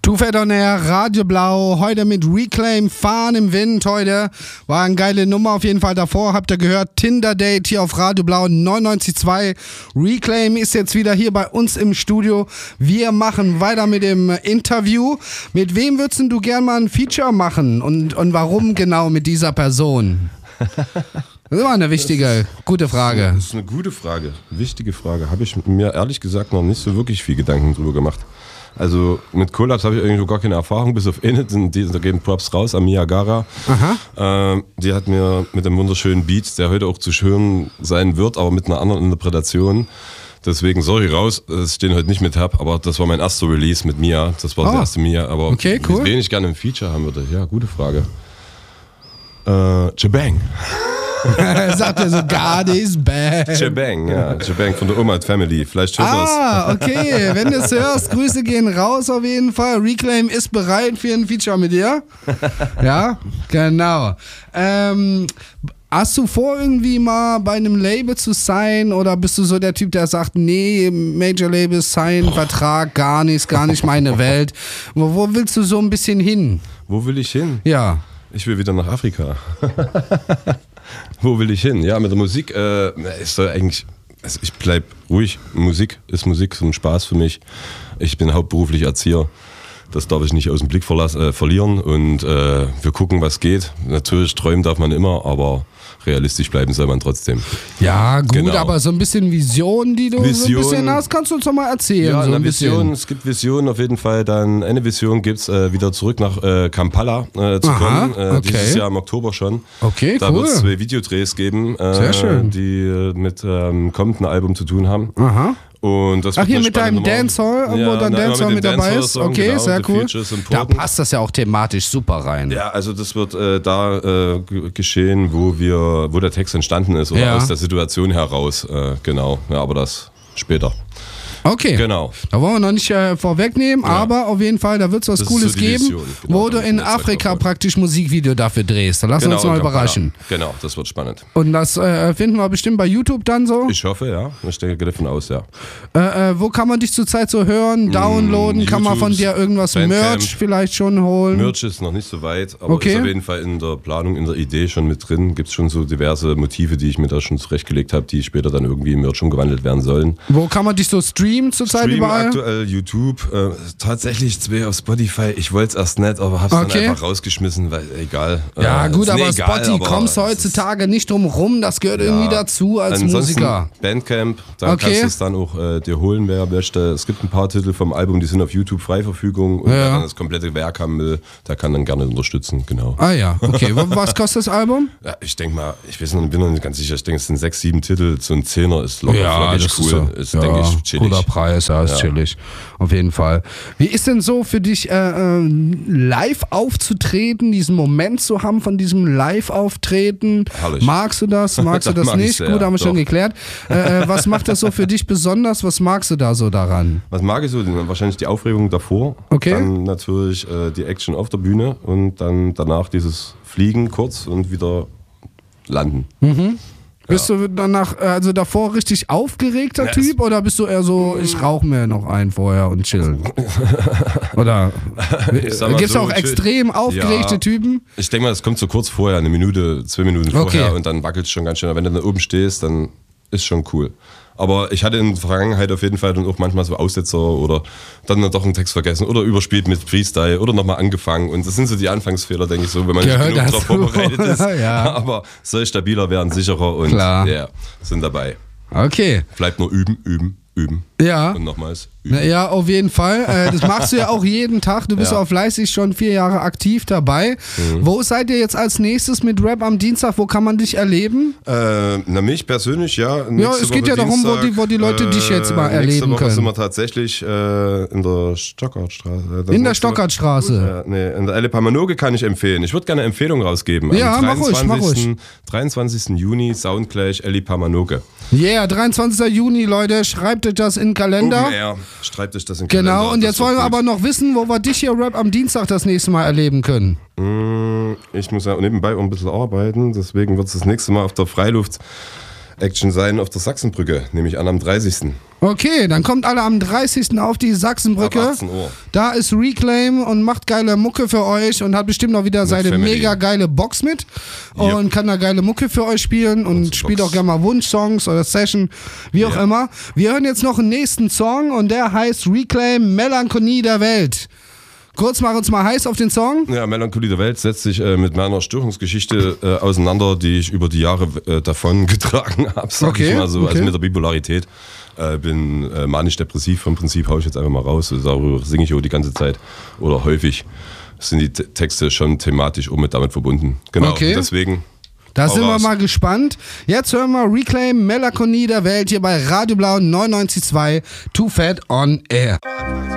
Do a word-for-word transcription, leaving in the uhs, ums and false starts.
Two Fat On Air, Radio Blau, heute mit Reclaim, Fahren im Wind. Heute war eine geile Nummer auf jeden Fall. Davor habt ihr gehört, Tinder Date hier auf Radio Blau neunundneunzig Komma zwei. Reclaim ist jetzt wieder hier bei uns im Studio. Wir machen weiter mit dem Interview. Mit wem würdest du gern mal ein Feature machen und, und warum genau mit dieser Person? Das war eine wichtige, gute Frage. Das ist eine gute Frage, wichtige Frage. Habe ich mir ehrlich gesagt noch nicht so wirklich viel Gedanken drüber gemacht. Also mit Collabs habe ich irgendwie gar keine Erfahrung, bis auf eine, die, da geben Props raus an Mia Gara. Ähm, die hat mir mit einem wunderschönen Beat, der heute auch zu hören sein wird, aber mit einer anderen Interpretation. Deswegen, sorry raus, dass ich den heute nicht mit habe, aber das war mein erster Release mit Mia. Das war oh. das erste Mia, aber okay, cool. wen ich gerne im Feature haben würde. Ja, gute Frage. Äh, Jabang. Sagt er so, God is bad. Jabang, ja. Jabang von der Umad Family. Vielleicht hört er es. Ah, okay. Wenn du es hörst, Grüße gehen raus auf jeden Fall. Reclaim ist bereit für ein Feature mit dir. Ja, genau. Ähm, hast du vor, irgendwie mal bei einem Label zu sein oder bist du so der Typ, der sagt, nee, Major Label, Sign, oh. Vertrag, gar nichts, gar nicht meine Welt. Wo, wo willst du so ein bisschen hin? Wo will ich hin? Ja. Ich will wieder nach Afrika. Wo will ich hin? Ja, mit der Musik äh, ist da eigentlich, also ich bleib ruhig. Musik ist Musik, so ein Spaß für mich. Ich bin hauptberuflich Erzieher. Das darf ich nicht aus dem Blick verlassen, äh, verlieren und äh, wir gucken, was geht. Natürlich träumen darf man immer, aber realistisch bleiben soll man trotzdem. Ja, gut, genau. Aber so ein bisschen Vision, die du Vision, so ein bisschen hast, kannst du uns doch mal erzählen. Ja, so ein Vision, es gibt Visionen auf jeden Fall. Dann eine Vision gibt es, äh, wieder zurück nach äh, Kampala äh, zu Aha, kommen. Äh, okay. Dieses Jahr im Oktober schon. Okay, da cool. Da wird es zwei Videodrehs geben, äh, Sehr schön. die äh, mit ähm, kommenden Album zu tun haben. Aha. Und das Ach, hier mit deinem Nummer. Dancehall, ja, wo dein Dancehall mit dabei ist? Okay, genau, sehr cool. Da passt passt das ja auch thematisch super rein. Ja, also das wird äh, da äh, g- geschehen, wo wir, wo der Text entstanden ist oder ja. aus der Situation heraus. Äh, genau, ja, aber das später. Okay, genau. Da wollen wir noch nicht äh, vorwegnehmen, ja. aber auf jeden Fall, da wird es was das Cooles so geben, Vision, genau, wo du in Afrika praktisch Musikvideo dafür drehst. Da lass genau, uns mal überraschen. Genau, das wird spannend. Und das äh, finden wir bestimmt bei YouTube dann so? Ich hoffe, ja. Ich denke davon aus, ja. Äh, äh, wo kann man dich zurzeit so hören, downloaden? Mm, kann man von dir irgendwas Bandcamp. Merch vielleicht schon holen? Merch ist noch nicht so weit, aber okay. ist auf jeden Fall in der Planung, in der Idee schon mit drin. Gibt es schon so diverse Motive, die ich mir da schon zurechtgelegt habe, die später dann irgendwie in Merch umgewandelt werden sollen. Wo kann man dich so streamen zurzeit Stream überall? Aktuell YouTube, äh, tatsächlich zwei auf Spotify. Ich wollte es erst nicht, aber hab's okay. dann einfach rausgeschmissen, weil egal. Ja äh, gut, aber egal, Spotify aber kommst heutzutage nicht drum rum, das gehört ja, irgendwie dazu als Musiker. Bandcamp, da okay. kannst du es dann auch äh, dir holen, wer möchte. Es gibt ein paar Titel vom Album, die sind auf YouTube Freiverfügung und ja. wer dann das komplette Werk haben will, der kann dann gerne unterstützen, genau. Ah ja, okay. Was kostet das Album? Ja, ich denke mal, ich weiß noch, bin noch nicht ganz sicher, ich denke es sind sechs, sieben Titel, so ein Zehner ist locker, ja, das cool, ist, so. ist ja, denke ich chillig. Cooler Preis, ja, ist ja. chillig. Auf jeden Fall. Wie ist denn so für dich, äh, äh, live aufzutreten, diesen Moment zu haben von diesem Live-Auftreten? Herrlich. Magst du das? Magst du das, das nicht? Sehr, Gut, haben wir doch. schon geklärt. Äh, was macht das so für dich besonders? Was magst du da so daran? Was mag ich so? Wahrscheinlich die Aufregung davor. Okay. Dann natürlich äh, die Action auf der Bühne und dann danach dieses Fliegen kurz und wieder landen. Mhm. Bist du danach, also davor richtig aufgeregter ja, Typ oder bist du eher so, ich rauche mir noch einen vorher und chillen? Oder gibt es so, auch extrem aufgeregte ja, Typen? Ich denke mal, das kommt so kurz vorher, eine Minute, zwei Minuten vorher okay. und dann wackelt es schon ganz schön. Wenn du dann oben stehst, dann ist schon cool. Aber ich hatte in der Vergangenheit auf jeden Fall dann auch manchmal so Aussetzer oder dann doch einen Text vergessen oder überspielt mit Freestyle oder nochmal angefangen. Und das sind so die Anfangsfehler, denke ich so, wenn man nicht genug darauf vorbereitet ist. Ja. Aber soll stabiler werden, sicherer und ja, yeah, sind dabei. Okay. Bleibt nur üben, üben, üben. Ja. Und nochmals üben. Na ja, auf jeden Fall. Äh, das machst du ja auch jeden Tag. Du bist ja auch fleißig schon vier Jahre aktiv dabei. Mhm. Wo seid ihr jetzt als nächstes mit Rap am Dienstag? Wo kann man dich erleben? Äh, na, mich persönlich, ja. Ja, es geht ja darum, wo die, wo die Leute äh, dich jetzt mal erleben nächste Woche können. sind wir tatsächlich äh, in der Stockartstraße. In der Stockartstraße? Äh, nee, in der Elle Pamanoge kann ich empfehlen. Ich würde gerne eine Empfehlung rausgeben. Ja, Am mach ruhig, mach ruhig. dreiundzwanzigsten Juni, Soundclash, Elle Pamanoge. Yeah, dreiundzwanzigsten Juni, Leute, schreibt euch das in den Kalender. Open Air. Schreibt euch das in den Genau, Kalender. und jetzt wollen wir aber noch wissen, wo wir dich hier Rap am Dienstag das nächste Mal erleben können. Ich muss ja nebenbei auch ein bisschen arbeiten, deswegen wird es das nächste Mal auf der Freiluft-Action sein, auf der Sachsenbrücke, nämlich an am dreißigsten Okay, dann kommt alle am dreißigsten auf die Sachsenbrücke. Ab achtzehn Uhr. Da ist Reclaim und macht geile Mucke für euch und hat bestimmt noch wieder seine Family. mega geile Box mit und Yep. kann da geile Mucke für euch spielen und Unsere spielt Box. auch gerne mal Wunschsongs oder Session, wie auch Ja. immer. Wir hören jetzt noch einen nächsten Song und der heißt Reclaim Melancholie der Welt. Kurz, mach uns mal heiß auf den Song. Ja, Melancholie der Welt setzt sich äh, mit meiner Störungsgeschichte äh, auseinander, die ich über die Jahre äh, davon getragen habe, sag Okay, ich mal so. okay. Also mit der Bipolarität. Äh, bin äh, manisch-depressiv vom Prinzip, hau ich jetzt einfach mal raus. Also darüber singe ich auch die ganze Zeit oder häufig sind die T- Texte schon thematisch auch mit damit verbunden. Genau, Okay. deswegen. Da hau sind wir raus. mal gespannt. Jetzt hören wir Reclaim Melancholie der Welt hier bei Radio Blau neunundneunzig Komma zwei Too Fat on Air.